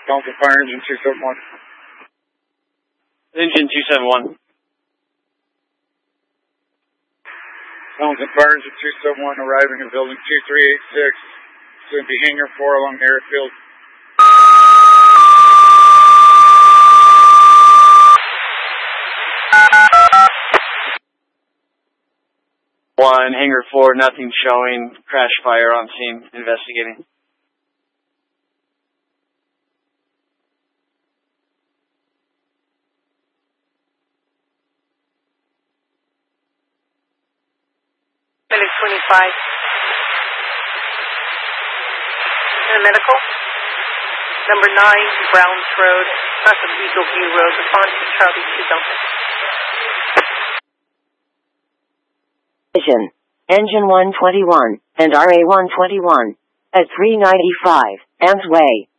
Don't fire engine 271. Engine 271. Townsend Fire Engine 271 arriving in building 2386. Soon be hangar 4 along the airfield. One, hangar 4, nothing showing. Crash fire on scene, investigating. Medic 25. And medical. Number 9, Browns Road, south of Eagle View Road, respond to Charlie 2 Delta. Engine 121 and RA 121 at 395 Ames Way.